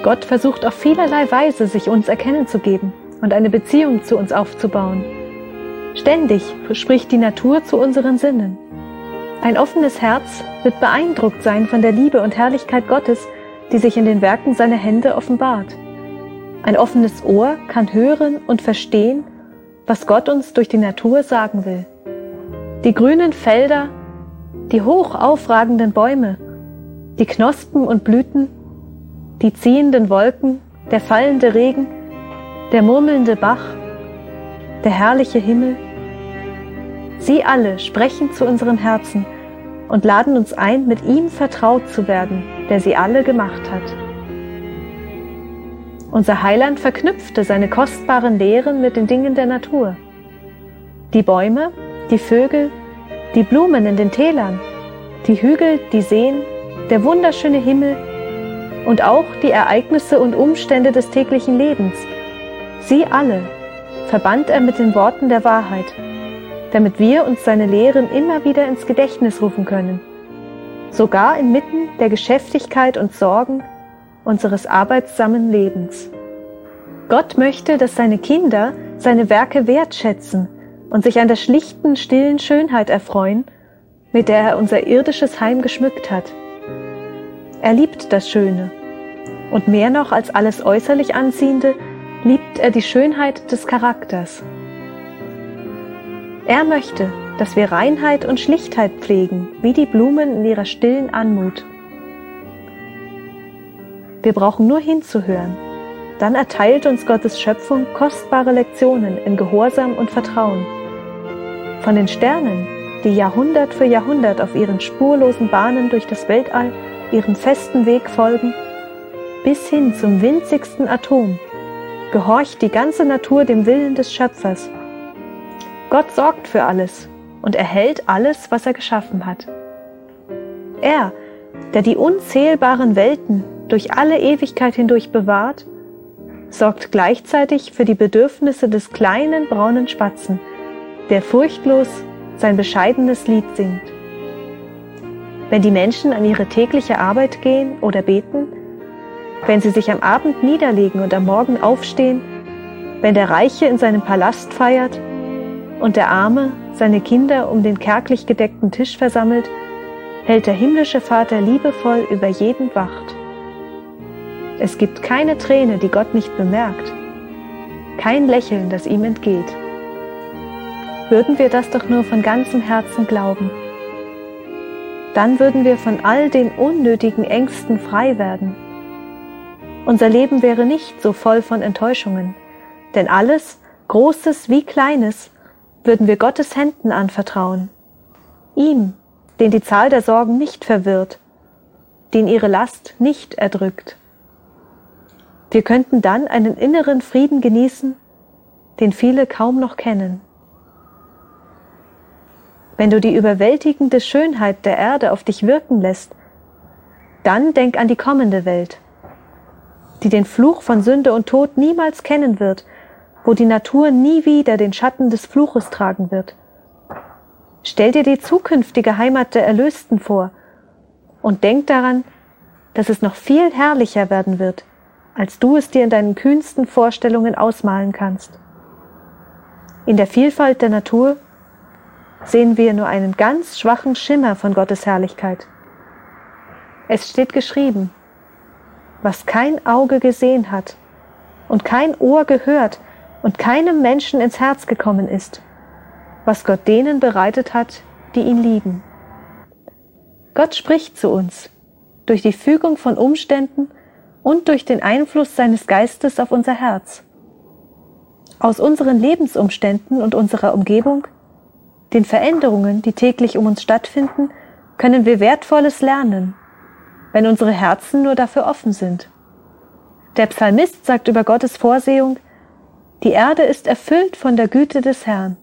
Gott versucht auf vielerlei Weise, sich uns erkennen zu geben und eine Beziehung zu uns aufzubauen. Ständig spricht die Natur zu unseren Sinnen. Ein offenes Herz wird beeindruckt sein von der Liebe und Herrlichkeit Gottes, die sich in den Werken seiner Hände offenbart. Ein offenes Ohr kann hören und verstehen, was Gott uns durch die Natur sagen will. Die grünen Felder, die hoch aufragenden Bäume, die Knospen und Blüten, die ziehenden Wolken, der fallende Regen, der murmelnde Bach, der herrliche Himmel. Sie alle sprechen zu unserem Herzen und laden uns ein, mit ihm vertraut zu werden, der sie alle gemacht hat. Unser Heiland verknüpfte seine kostbaren Lehren mit den Dingen der Natur. Die Bäume, die Vögel, die Blumen in den Tälern, die Hügel, die Seen, der wunderschöne Himmel und auch die Ereignisse und Umstände des täglichen Lebens. Sie alle verband er mit den Worten der Wahrheit, damit wir uns seine Lehren immer wieder ins Gedächtnis rufen können, sogar inmitten der Geschäftigkeit und Sorgen unseres arbeitsamen Lebens. Gott möchte, dass seine Kinder seine Werke wertschätzen und sich an der schlichten, stillen Schönheit erfreuen, mit der er unser irdisches Heim geschmückt hat. Er liebt das Schöne und mehr noch als alles äußerlich Anziehende liebt er die Schönheit des Charakters. Er möchte, dass wir Reinheit und Schlichtheit pflegen, wie die Blumen in ihrer stillen Anmut. Wir brauchen nur hinzuhören, dann erteilt uns Gottes Schöpfung kostbare Lektionen in Gehorsam und Vertrauen. Von den Sternen, die Jahrhundert für Jahrhundert auf ihren spurlosen Bahnen durch das Weltall ihren festen Weg folgen, bis hin zum winzigsten Atom, gehorcht die ganze Natur dem Willen des Schöpfers. Gott sorgt für alles und erhält alles, was er geschaffen hat. Er, der die unzählbaren Welten durch alle Ewigkeit hindurch bewahrt, sorgt gleichzeitig für die Bedürfnisse des kleinen braunen Spatzen, der furchtlos sein bescheidenes Lied singt. Wenn die Menschen an ihre tägliche Arbeit gehen oder beten, wenn sie sich am Abend niederlegen und am Morgen aufstehen, wenn der Reiche in seinem Palast feiert und der Arme seine Kinder um den kärglich gedeckten Tisch versammelt, hält der himmlische Vater liebevoll über jeden Wacht. Es gibt keine Träne, die Gott nicht bemerkt, kein Lächeln, das ihm entgeht. Würden wir das doch nur von ganzem Herzen glauben, dann würden wir von all den unnötigen Ängsten frei werden. Unser Leben wäre nicht so voll von Enttäuschungen, denn alles, Großes wie Kleines, würden wir Gottes Händen anvertrauen. Ihm, den die Zahl der Sorgen nicht verwirrt, den ihre Last nicht erdrückt. Wir könnten dann einen inneren Frieden genießen, den viele kaum noch kennen. Wenn du die überwältigende Schönheit der Erde auf dich wirken lässt, dann denk an die kommende Welt, die den Fluch von Sünde und Tod niemals kennen wird, wo die Natur nie wieder den Schatten des Fluches tragen wird. Stell dir die zukünftige Heimat der Erlösten vor und denk daran, dass es noch viel herrlicher werden wird, als du es dir in deinen kühnsten Vorstellungen ausmalen kannst. In der Vielfalt der Natur sehen wir nur einen ganz schwachen Schimmer von Gottes Herrlichkeit. Es steht geschrieben, was kein Auge gesehen hat und kein Ohr gehört und keinem Menschen ins Herz gekommen ist, was Gott denen bereitet hat, die ihn lieben. Gott spricht zu uns durch die Fügung von Umständen und durch den Einfluss seines Geistes auf unser Herz. Aus unseren Lebensumständen und unserer Umgebung, den Veränderungen, die täglich um uns stattfinden, können wir Wertvolles lernen, wenn unsere Herzen nur dafür offen sind. Der Psalmist sagt über Gottes Vorsehung, die Erde ist erfüllt von der Güte des Herrn.